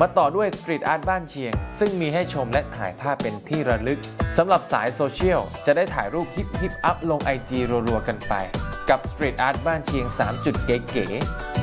มาต่อด้วยสตรีทอาร์ตบ้านเชียงซึ่งมีให้ชมและถ่ายภาพเป็นที่ระลึกสำหรับสายโซเชียลจะได้ถ่ายรูปฮิปอัพลง IG รัวๆกันไปกับสตรีทอาร์ตบ้านเชียง3จุดเก๋ๆ